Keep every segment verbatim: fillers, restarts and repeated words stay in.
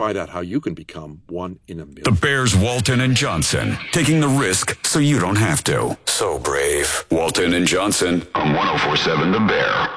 Find out how you can become one in a million. The Bears, Walton and Johnson, taking the risk so you don't have to. So brave. Walton and Johnson on one oh four point seven The Bear.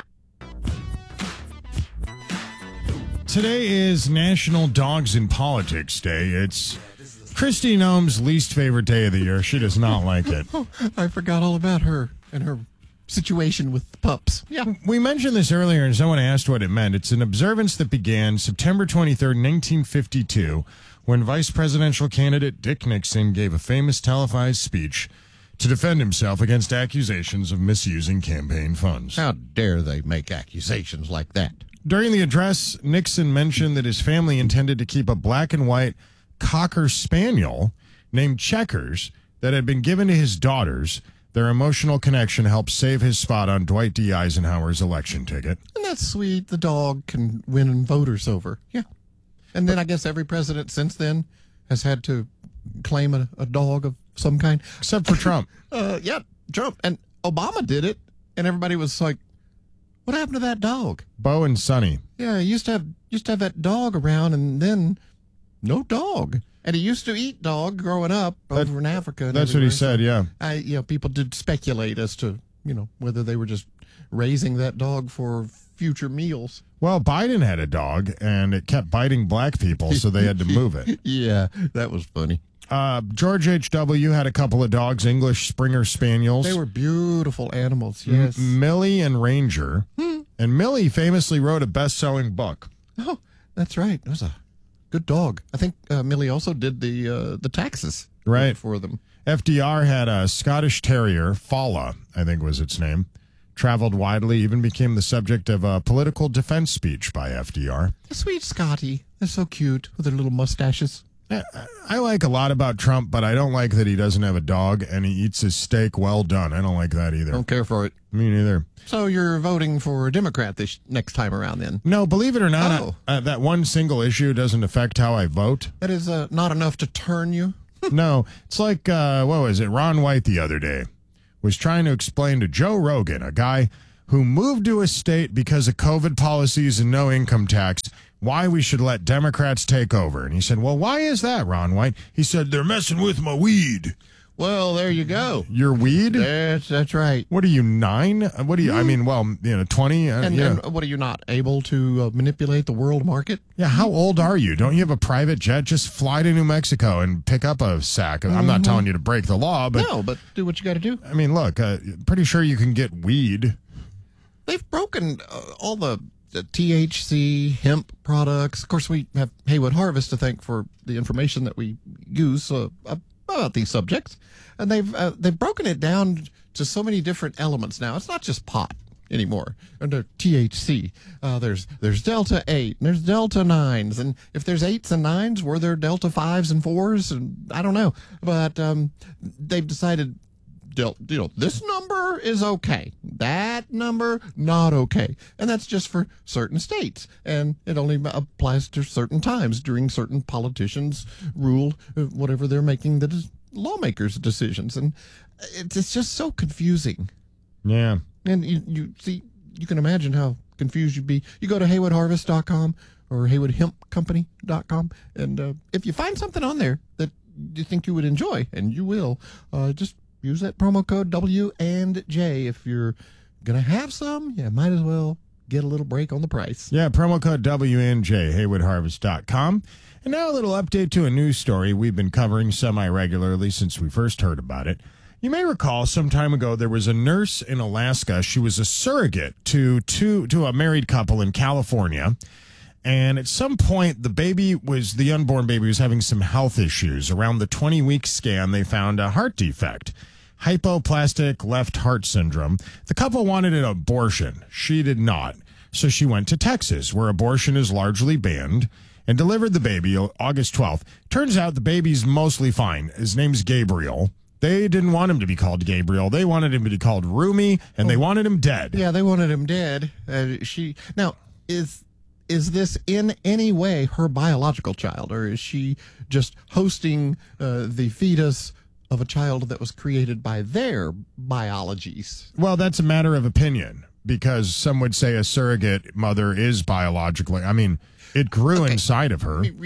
Today is National Dogs in Politics Day. It's Kristi Noem's least favorite day of the year. She does not like it. Oh, I forgot all about her and her situation with the pups. Yeah. We mentioned this earlier, and someone asked what it meant. It's an observance that began September twenty-third, nineteen fifty-two, when Vice Presidential candidate Dick Nixon gave a famous televised speech to defend himself against accusations of misusing campaign funds. How dare they make accusations like that? During the address, Nixon mentioned that his family intended to keep a black and white Cocker Spaniel named Checkers that had been given to his daughters. Their emotional connection helped save his spot on Dwight D. Eisenhower's election ticket. And that's sweet. The dog can win voters over. Yeah. And then I guess every president since then has had to claim a, a dog of some kind. Except for Trump. uh, yeah, Trump. And Obama did it. And everybody was like, what happened to that dog? Bo and Sonny. Yeah, he used to have used to have that dog around, and then no dog. And he used to eat dog growing up over that, in Africa. That's what he said, so yeah. I, you know, people did speculate as to, you know, whether they were just raising that dog for future meals. Well, Biden had a dog, and it kept biting black people, so they had to move it. Yeah, that was funny. Uh, George H W had a couple of dogs, English Springer Spaniels. They were beautiful animals, yes. M- Millie and Ranger. Hmm. And Millie famously wrote a best-selling book. Oh, that's right. It was a good dog. I think uh, Millie also did the uh, the taxes right for them. F D R had a Scottish Terrier, Fala, I think was its name. Traveled widely, even became the subject of a political defense speech by F D R. Sweet Scotty. They're so cute with their little mustaches. I, I like a lot about Trump, but I don't like that he doesn't have a dog and he eats his steak well done. I don't like that either. Don't care for it. Me neither. So you're voting for a Democrat this next time around then? No, believe it or not, oh. I, uh, that one single issue doesn't affect how I vote. That is uh, not enough to turn you? No, it's like, uh, what was it, Ron White the other day was trying to explain to Joe Rogan, a guy who moved to a state because of COVID policies and no income tax, why we should let Democrats take over. And he said, well, why is that, Ron White? He said, they're messing with my weed. Well, there you go. Your weed? That's, that's right. What are you, nine? What do you, I mean, well, you know, twenty? Uh, and, yeah. and what are you not able to uh, manipulate the world market? Yeah, how old are you? Don't you have a private jet? Just fly to New Mexico and pick up a sack. Mm-hmm. I'm not telling you to break the law, but... No, but do what you got to do. I mean, look, uh, pretty sure you can get weed. They've broken uh, all the... the T H C, hemp products. Of course, we have Haywood Harvest to thank for the information that we use uh, about these subjects. And they've uh, they've broken it down to so many different elements now. It's not just pot anymore under T H C. Uh, there's there's Delta eight, and there's Delta nines. And if there's eights and nines, were there Delta fives and fours? And I don't know. But um, they've decided, you know, this number is okay. That number, not okay. And that's just for certain states. And it only applies to certain times during certain politicians' rule, whatever they're making the des- lawmakers' decisions. And it's, it's just so confusing. Yeah. And you, you see, you can imagine how confused you'd be. You go to haywood harvest dot com or haywood hemp company dot com, and uh, if you find something on there that you think you would enjoy, and you will, uh, just use that promo code W and J. If you're going to have some, you might as well get a little break on the price. Yeah, promo code W N J, haywood harvest dot com. And now a little update to a news story we've been covering semi-regularly since we first heard about it. You may recall some time ago there was a nurse in Alaska. She was a surrogate to two, to a married couple in California. And at some point, the baby was, the unborn baby was having some health issues. Around the twenty-week scan, they found a heart defect, hypoplastic left heart syndrome. The couple wanted an abortion. She did not. So she went to Texas, where abortion is largely banned, and delivered the baby August twelfth. Turns out the baby's mostly fine. His name's Gabriel. They didn't want him to be called Gabriel. They wanted him to be called Rumi, and they wanted him dead. Yeah, they wanted him dead. Uh, she now is is this in any way her biological child, or is she just hosting uh, the fetus of a child that was created by their biologies? Well, that's a matter of opinion, because some would say a surrogate mother is biologically. I mean, it grew okay. inside of her. Let me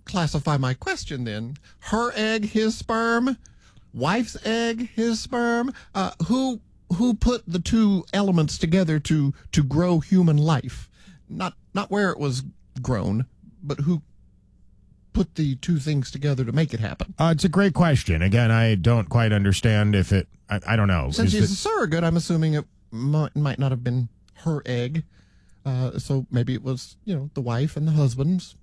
classify my question then. Her egg, his sperm. Wife's egg, his sperm. Uh, who who put the two elements together to to grow human life? Not not where it was grown, but who put the two things together to make it happen? Uh, it's a great question. Again, I don't quite understand if it. I, I don't know. Since Is she's it- a surrogate, I'm assuming it might, might not have been her egg. Uh, so maybe it was, you know, the wife and the husband's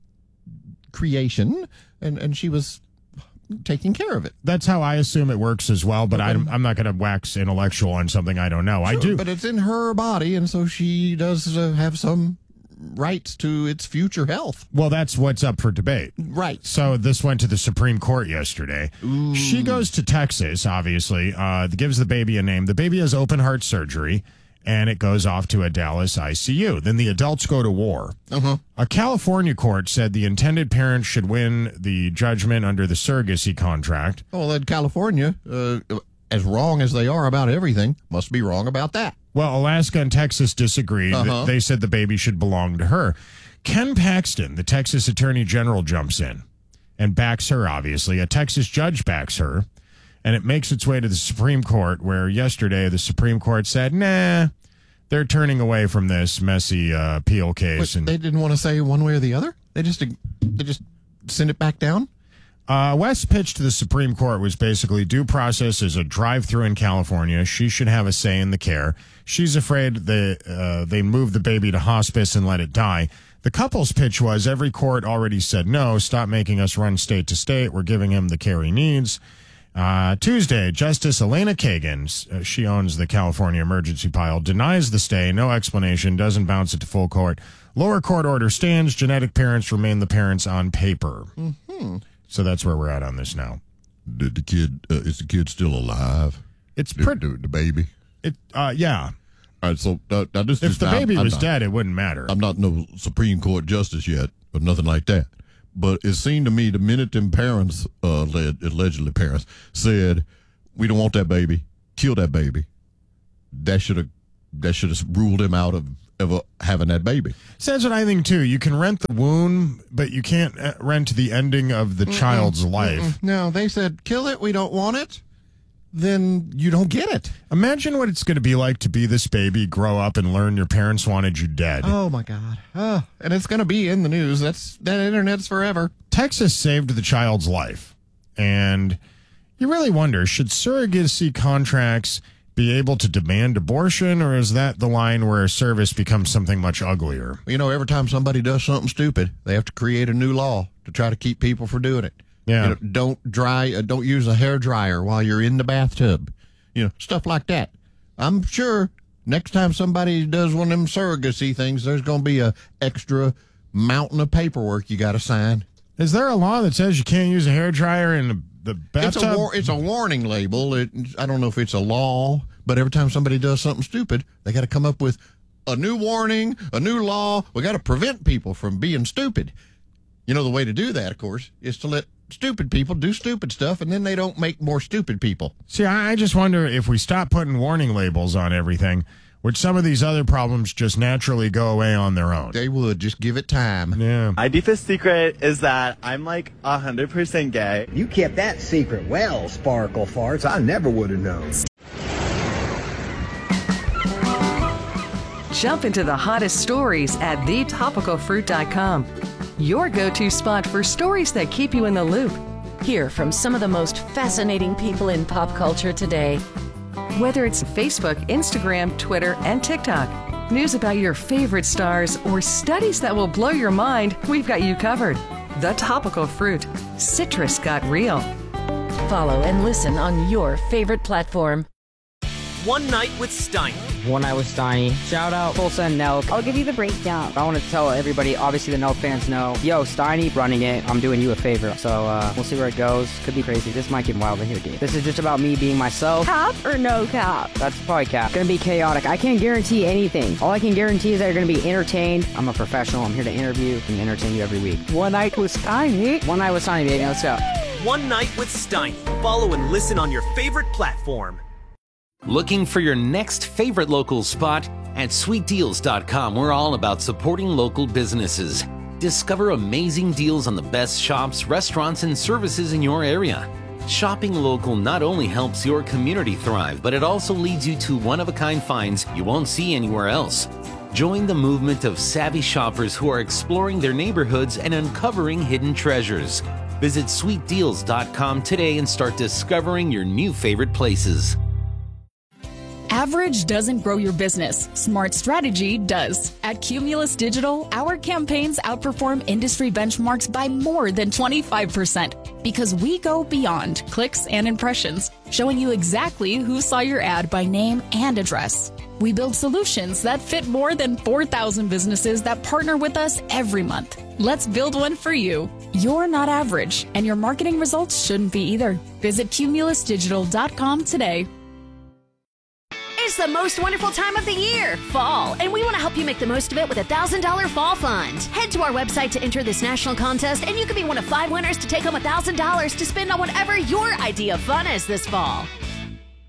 creation, and, and she was taking care of it. That's how I assume it works as well, but I'm, I'm not going to wax intellectual on something I don't know. I Sure, do. But it's in her body, and so she does uh, have some rights to its future health. Well, that's what's up for debate. Right. So this went to the Supreme Court yesterday. Ooh. She goes to Texas, obviously, uh, gives the baby a name. The baby has open heart surgery, and it goes off to a Dallas I C U. Then the adults go to war. Uh-huh. A California court said the intended parents should win the judgment under the surrogacy contract. Well, then California, uh, as wrong as they are about everything, must be wrong about that. Well, Alaska and Texas disagreed. Uh-huh. They said the baby should belong to her. Ken Paxton, the Texas Attorney General, jumps in and backs her, obviously. A Texas judge backs her, and it makes its way to the Supreme Court, where yesterday the Supreme Court said, nah, they're turning away from this messy uh, appeal case. But and they didn't want to say one way or the other? They just they just send it back down? Uh, West's pitch to the Supreme Court was basically due process is a drive-through in California. She should have a say in the care. She's afraid they, uh, they move the baby to hospice and let it die. The couple's pitch was every court already said no, stop making us run state to state. We're giving him the care he needs. Uh, Tuesday, Justice Elena Kagan, uh, she owns the California emergency pile, denies the stay, no explanation, doesn't bounce it to full court. Lower court order stands. Genetic parents remain the parents on paper. Mm-hmm. So that's where we're at on this now. Did the kid, uh, is the kid still alive? It's The, pretty. the, the baby? It, uh, yeah. All right, so uh, now this If is the now, baby I'm was not- dead, it wouldn't matter. I'm not no Supreme Court justice yet, or nothing like that. But it seemed to me the minute them parents, uh, led, allegedly parents, said, we don't want that baby, kill that baby, that should have that should have ruled him out of ever having that baby. So that's what I think, too. You can rent the womb, but you can't uh, rent the ending of the child's life. Mm-mm. No, they said, kill it, we don't want it. Then you don't get it. Imagine what it's going to be like to be this baby, grow up, and learn your parents wanted you dead. Oh, my God. Oh, and it's going to be in the news. That's that internet's forever. Texas saved the child's life. And you really wonder, should surrogacy contracts be able to demand abortion, or is that the line where service becomes something much uglier? You know, every time somebody does something stupid, they have to create a new law to try to keep people from doing it. Yeah. You know, don't dry, uh, don't use a hair dryer while you're in the bathtub. You know, stuff like that. I'm sure next time somebody does one of them surrogacy things, there's going to be a extra mountain of paperwork you got to sign. Is there a law that says you can't use a hairdryer in the, the bathtub? It's a war- it's a warning label. It, I don't know if it's a law, but every time somebody does something stupid, they got to come up with a new warning, a new law. We got to prevent people from being stupid. You know, the way to do that, of course, is to let stupid people do stupid stuff, and then they don't make more stupid people. See, I I just wonder if we stop putting warning labels on everything, would some of these other problems just naturally go away on their own? They would. Just give it time. Yeah. My deepest secret is that I'm like one hundred percent gay. You kept that secret well, Sparkle Farts. I never would have known. Jump into the hottest stories at the topical fruit dot com. Your go-to spot for stories that keep you in the loop. Hear from some of the most fascinating people in pop culture today. Whether it's Facebook, Instagram, Twitter, and TikTok, news about your favorite stars, or studies that will blow your mind, we've got you covered. The Topical Fruit. Citrus got real. Follow and listen on your favorite platform. One Night with Steiny. One Night with Steiny. Shout out Full Send Nelk. I'll give you the breakdown. I want to tell everybody, obviously the Nelk fans know, yo, Steiny running it. I'm doing you a favor. So uh, we'll see where it goes. Could be crazy. This might get wild in here, dude. This is just about me being myself. Cap or no cap? That's probably cap. Gonna be chaotic. I can't guarantee anything. All I can guarantee is that you're gonna be entertained. I'm a professional. I'm here to interview and entertain you every week. One Night with Steiny. One Night with Steiny, baby. Let's go. One Night with Steiny. Follow and listen on your favorite platform. Looking for your next favorite local spot? At sweet deals dot com, we're all about supporting local businesses. Discover amazing deals on the best shops, restaurants, and services in your area. Shopping local not only helps your community thrive, but it also leads you to one-of-a-kind finds you won't see anywhere else. Join the movement of savvy shoppers who are exploring their neighborhoods and uncovering hidden treasures. Visit sweet deals dot com today and start discovering your new favorite places. Average doesn't grow your business. Smart strategy does. At Cumulus Digital, our campaigns outperform industry benchmarks by more than twenty-five percent because we go beyond clicks and impressions, showing you exactly who saw your ad by name and address. We build solutions that fit more than four thousand businesses that partner with us every month. Let's build one for you. You're not average, and your marketing results shouldn't be either. Visit Cumulus Digital dot com today. It's the most wonderful time of the year, fall, and we want to help you make the most of it with a one thousand dollars fall fund. Head to our website to enter this national contest, and you could be one of five winners to take home one thousand dollars to spend on whatever your idea of fun is this fall.